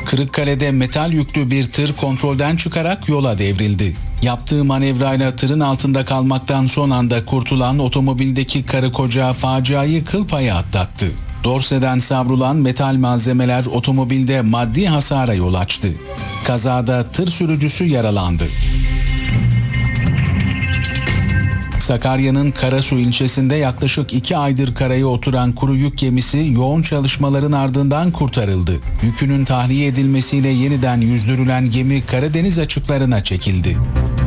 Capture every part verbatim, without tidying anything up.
Kırıkkale'de metal yüklü bir tır kontrolden çıkarak yola devrildi. Yaptığı manevrayla tırın altında kalmaktan son anda kurtulan otomobildeki karı koca faciayı kıl payı atlattı. Dorseden savrulan metal malzemeler otomobilde maddi hasara yol açtı. Kazada tır sürücüsü yaralandı. Sakarya'nın Karasu ilçesinde yaklaşık iki aydır karaya oturan kuru yük gemisi yoğun çalışmaların ardından kurtarıldı. Yükünün tahliye edilmesiyle yeniden yüzdürülen gemi Karadeniz açıklarına çekildi.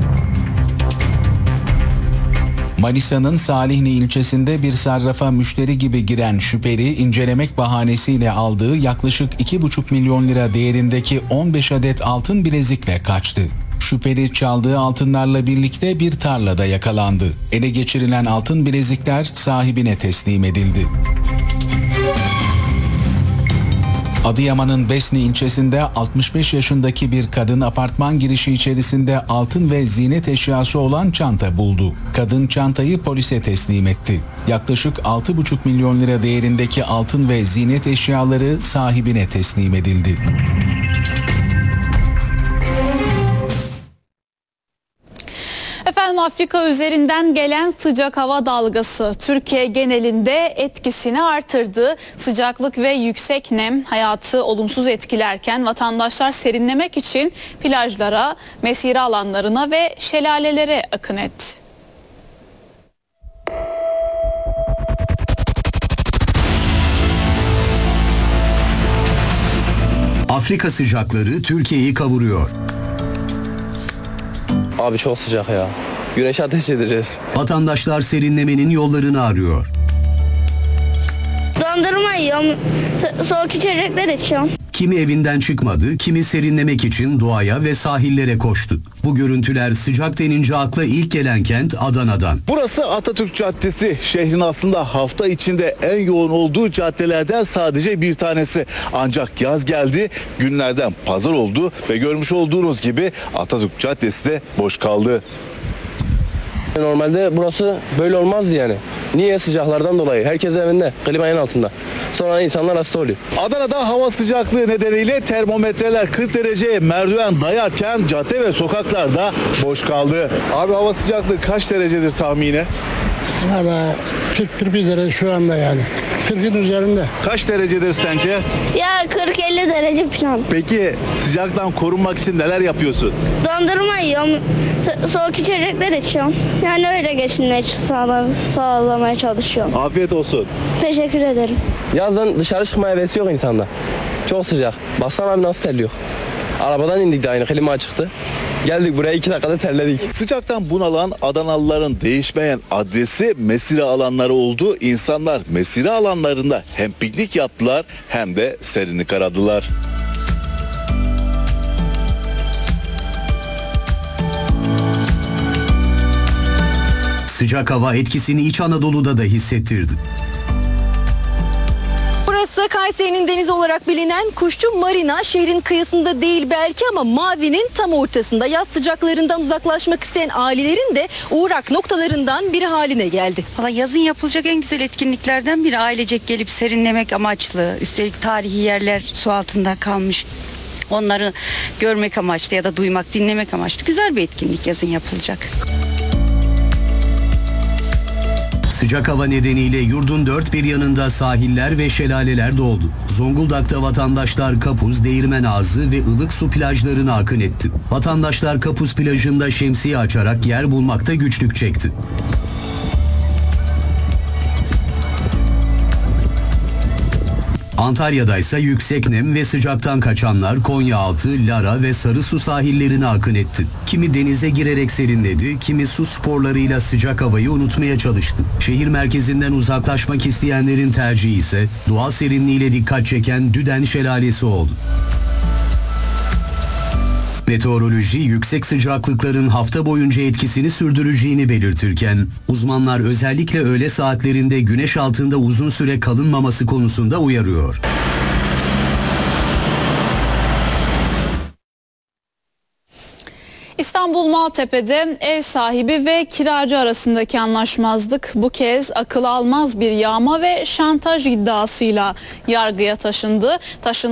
Manisa'nın Salihli ilçesinde bir sarrafa müşteri gibi giren şüpheli incelemek bahanesiyle aldığı yaklaşık iki buçuk milyon lira değerindeki on beş adet altın bilezikle kaçtı. Şüpheli çaldığı altınlarla birlikte bir tarlada yakalandı. Ele geçirilen altın bilezikler sahibine teslim edildi. Adıyaman'ın Besni ilçesinde altmış beş yaşındaki bir kadın apartman girişi içerisinde altın ve ziynet eşyası olan çanta buldu. Kadın çantayı polise teslim etti. Yaklaşık altı buçuk milyon lira değerindeki altın ve ziynet eşyaları sahibine teslim edildi. Efendim, Afrika üzerinden gelen sıcak hava dalgası Türkiye genelinde etkisini artırdı. Sıcaklık ve yüksek nem hayatı olumsuz etkilerken vatandaşlar serinlemek için plajlara, mesire alanlarına ve şelalelere akın etti. Afrika sıcakları Türkiye'yi kavuruyor. Abi çok sıcak ya. Güneşe ateş edeceğiz. Vatandaşlar serinlemenin yollarını arıyor. Dondurma yiyorum, soğuk içecekler içiyorum. Kimi evinden çıkmadı, kimi serinlemek için doğaya ve sahillere koştu. Bu görüntüler sıcak denince akla ilk gelen kent Adana'dan. Burası Atatürk Caddesi. Şehrin aslında hafta içinde en yoğun olduğu caddelerden sadece bir tanesi. Ancak yaz geldi, günlerden pazar oldu ve görmüş olduğunuz gibi Atatürk Caddesi de boş kaldı. Normalde burası böyle olmazdı yani. Niye? Sıcaklardan dolayı. Herkes evinde, klimanın altında. Sonra insanlar hasta oluyor. Adana'da hava sıcaklığı nedeniyle termometreler kırk dereceye merdiven dayarken cadde ve sokaklarda boş kaldı. Abi, hava sıcaklığı kaç derecedir tahmini? Hala kırk bir derece şu anda yani. kırkın üzerinde. Kaç derecedir sence? Ya kırk elli derece falan. Peki sıcaktan korunmak için neler yapıyorsun? Dondurma yiyorum, soğuk içecekler içiyorum. Yani öyle geçinmeyi sağla, sağlamaya çalışıyorum. Afiyet olsun. Teşekkür ederim. Yazdan dışarı çıkmaya hevesi yok insanda. Çok sıcak. Baksana abi nasıl terliyor. Arabadan indik de aynı, klima çıktı. Geldik buraya, iki dakikada terledik. Sıcaktan bunalan Adanalıların değişmeyen adresi mesire alanları oldu. İnsanlar mesire alanlarında hem piknik yaptılar hem de serinlik aradılar. Sıcak hava etkisini İç Anadolu'da da hissettirdi. Burası Kayseri'nin denizi olarak bilinen Kuşçu Marina. Şehrin kıyısında değil belki ama mavinin tam ortasında. Yaz sıcaklarından uzaklaşmak isteyen ailelerin de uğrak noktalarından biri haline geldi. Valla yazın yapılacak en güzel etkinliklerden biri, ailecek gelip serinlemek amaçlı. Üstelik tarihi yerler su altında kalmış. Onları görmek amaçlı ya da duymak, dinlemek amaçlı güzel bir etkinlik yazın yapılacak. Sıcak hava nedeniyle yurdun dört bir yanında sahiller ve şelaleler doldu. Zonguldak'ta vatandaşlar Kapuz, Değirmenazı ve ılık su plajlarına akın etti. Vatandaşlar Kapuz plajında şemsiye açarak yer bulmakta güçlük çekti. Antalya'da ise yüksek nem ve sıcaktan kaçanlar Konyaaltı, Lara ve Sarısu sahillerine akın etti. Kimi denize girerek serinledi, kimi su sporlarıyla sıcak havayı unutmaya çalıştı. Şehir merkezinden uzaklaşmak isteyenlerin tercihi ise doğal serinliğiyle dikkat çeken Düden Şelalesi oldu. Meteoroloji yüksek sıcaklıkların hafta boyunca etkisini sürdüreceğini belirtirken uzmanlar özellikle öğle saatlerinde güneş altında uzun süre kalınmaması konusunda uyarıyor. İstanbul Maltepe'de ev sahibi ve kiracı arasındaki anlaşmazlık bu kez akıl almaz bir yağma ve şantaj iddiasıyla yargıya taşındı. Taşın